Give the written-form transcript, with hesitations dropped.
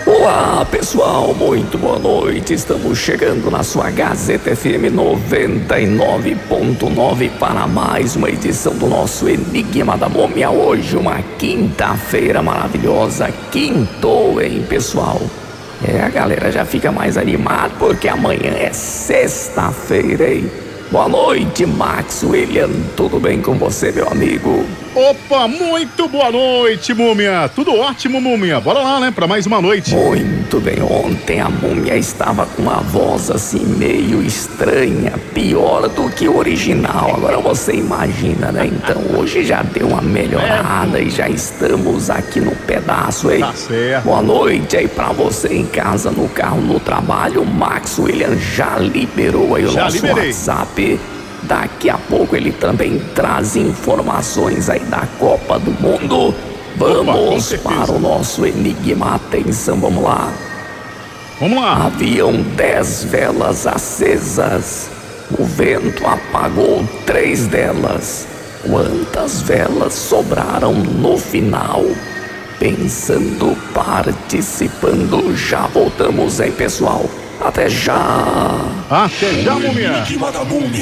Olá pessoal, muito boa noite. Estamos chegando na sua Gazeta FM 99.9 para mais uma edição do nosso Enigma da Múmia. Hoje, uma quinta-feira maravilhosa. Quintou, hein, pessoal? A galera já fica mais animada porque amanhã é sexta-feira, hein? Boa noite, Max William. Tudo bem com você, meu amigo? Opa, muito boa noite, Múmia. Tudo ótimo, Múmia. Bora lá, né, pra mais uma noite. Muito bem. Ontem a Múmia estava com uma voz assim meio estranha, pior do que o original. Agora você imagina, né? Então hoje já deu uma melhorada e já estamos aqui no pedaço, hein? Tá certo. Boa noite aí pra você em casa, no carro, no trabalho. O Max William já liberou aí o nosso WhatsApp. Daqui a pouco ele também traz informações aí da Copa do Mundo. Vamos para o nosso enigma. Atenção, vamos lá. Vamos lá. Haviam 10 velas acesas. O vento apagou 3 delas. Quantas velas sobraram no final? Pensando, participando. Já voltamos, hein, pessoal? Até já! Até já, Múmia!